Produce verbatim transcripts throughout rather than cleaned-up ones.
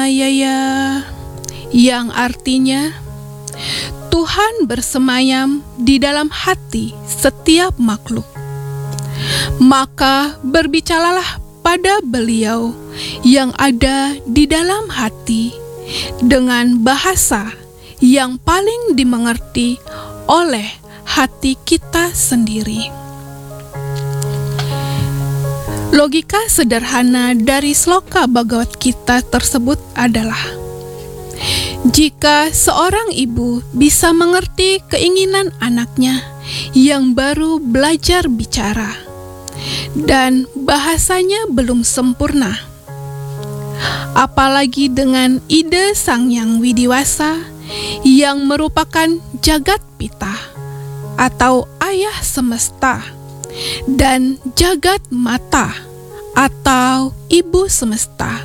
Anayaya, yang artinya Tuhan bersemayam di dalam hati setiap makhluk. Maka berbicaralah pada Beliau yang ada di dalam hati dengan bahasa yang paling dimengerti oleh hati kita sendiri. Logika sederhana dari sloka Bhagavad Gita tersebut adalah, jika seorang ibu bisa mengerti keinginan anaknya yang baru belajar bicara dan bahasanya belum sempurna, apalagi dengan ide Sang Hyang Widiwasa yang merupakan jagat pita atau ayah semesta dan jagat mata atau ibu semesta,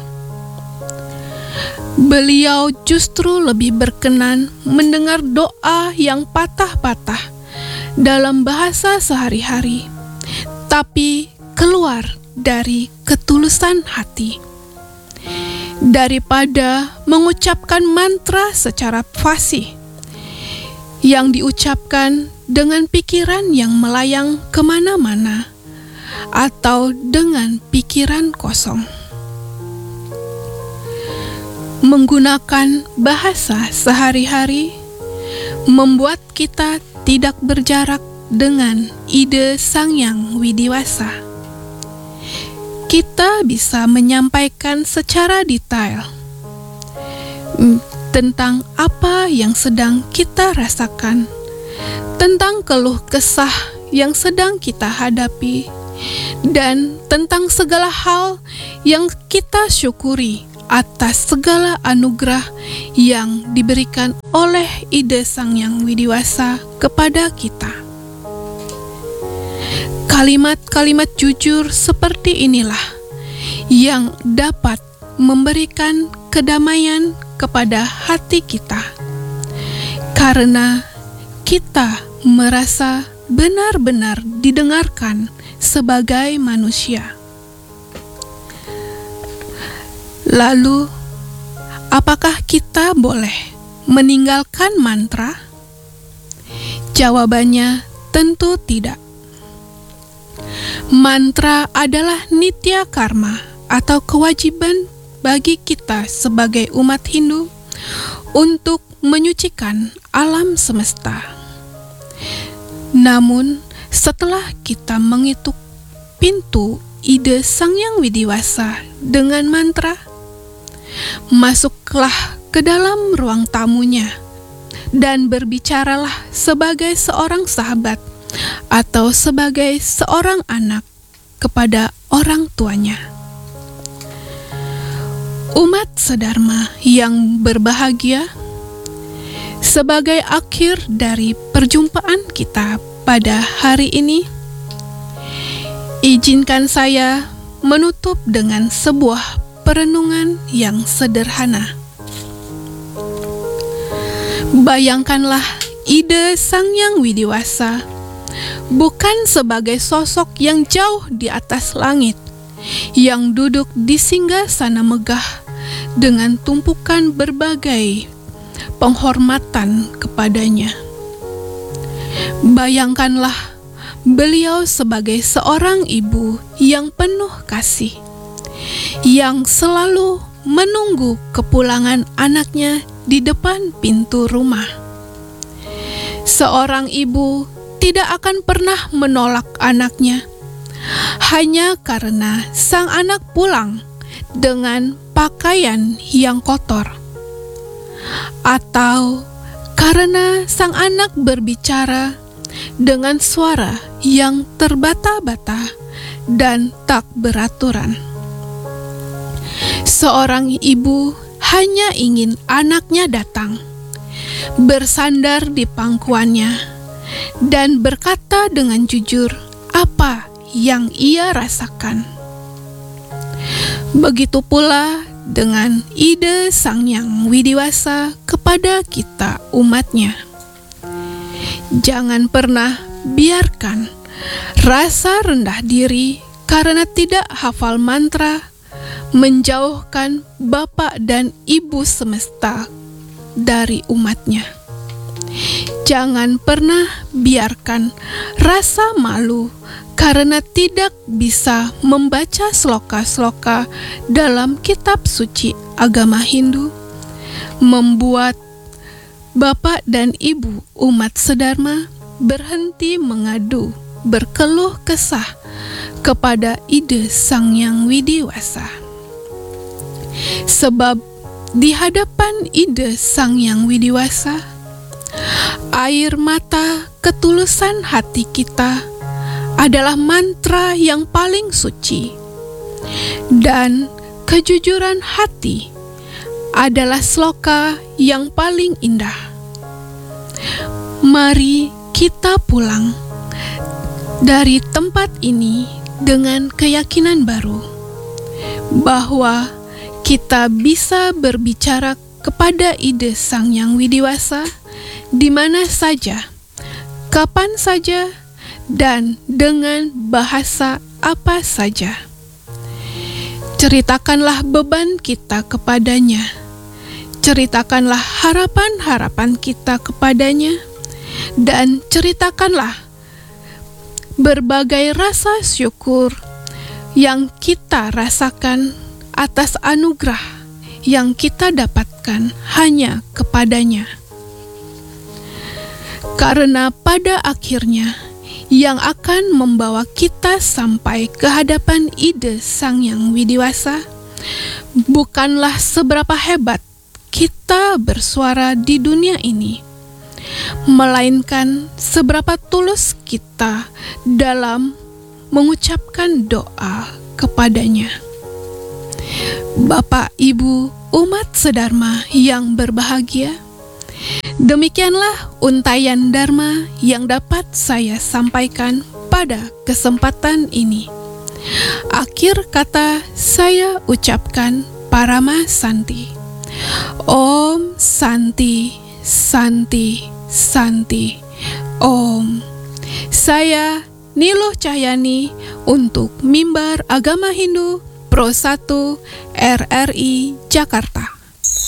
Beliau justru lebih berkenan mendengar doa yang patah-patah dalam bahasa sehari-hari, tapi keluar dari ketulusan hati, daripada mengucapkan mantra secara fasih yang diucapkan dengan pikiran yang melayang kemana-mana atau dengan pikiran kosong. Menggunakan bahasa sehari-hari membuat kita tidak berjarak dengan ide Sang Hyang Widiwasa. Kita bisa menyampaikan secara detail tentang apa yang sedang kita rasakan, tentang keluh kesah yang sedang kita hadapi, dan tentang segala hal yang kita syukuri atas segala anugerah yang diberikan oleh ide Sang Hyang Widiwasa kepada kita. Kalimat-kalimat jujur seperti inilah yang dapat memberikan kedamaian kepada hati kita, karena kita merasa benar-benar didengarkan sebagai manusia. Lalu, apakah kita boleh meninggalkan mantra? Jawabannya tentu tidak. Mantra adalah nitya karma atau kewajiban bagi kita sebagai umat Hindu untuk menyucikan alam semesta. Namun, setelah kita mengetuk pintu ide Sang Hyang Widiwasa dengan mantra, masuklah ke dalam ruang tamunya dan berbicaralah sebagai seorang sahabat atau sebagai seorang anak kepada orang tuanya. Umat sedharma yang berbahagia, sebagai akhir dari perjumpaan kita pada hari ini, izinkan saya menutup dengan sebuah perenungan yang sederhana. Bayangkanlah ide Sang Hyang Widiwasa bukan sebagai sosok yang jauh di atas langit, yang duduk di singgasana megah dengan tumpukan berbagai penghormatan kepadanya. Bayangkanlah beliau sebagai seorang ibu yang penuh kasih, yang selalu menunggu kepulangan anaknya di depan pintu rumah. Seorang ibu tidak akan pernah menolak anaknya hanya karena sang anak pulang dengan pakaian yang kotor, atau karena sang anak berbicara dengan suara yang terbata-bata dan tak beraturan. Seorang ibu hanya ingin anaknya datang, bersandar di pangkuannya, dan berkata dengan jujur apa yang ia rasakan. Begitu pula dengan ide Sang Hyang Widiwasa kepada kita umatnya. Jangan pernah biarkan rasa rendah diri karena tidak hafal mantra menjauhkan Bapa dan Ibu semesta dari umatnya. Jangan pernah biarkan rasa malu karena tidak bisa membaca sloka-sloka dalam kitab suci agama Hindu membuat Bapak dan Ibu umat sedharma berhenti mengadu, berkeluh kesah kepada ide Sang Yang Widiwasa. Sebab di hadapan ide Sang Yang Widiwasa, air mata ketulusan hati kita adalah mantra yang paling suci, dan kejujuran hati adalah sloka yang paling indah. Mari kita pulang dari tempat ini dengan keyakinan baru bahwa kita bisa berbicara kepada ide Sang Yang Widiwasa di mana saja, kapan saja, dan dengan bahasa apa saja. Ceritakanlah beban kita kepadanya. Ceritakanlah harapan-harapan kita kepadanya, dan ceritakanlah berbagai rasa syukur yang kita rasakan atas anugerah yang kita dapatkan hanya kepadanya. Karena pada akhirnya yang akan membawa kita sampai ke hadapan ide Sang Yang Widiwasa bukanlah seberapa hebat kita bersuara di dunia ini, melainkan seberapa tulus kita dalam mengucapkan doa kepadanya. Bapak, Ibu, umat sedharma yang berbahagia, demikianlah untayan Dharma yang dapat saya sampaikan pada kesempatan ini. Akhir kata saya ucapkan Parama Santi. Om Santi, Santi, Santi. Om. Saya Niluh Cahyani untuk Mimbar Agama Hindu Pro satu R R I Jakarta.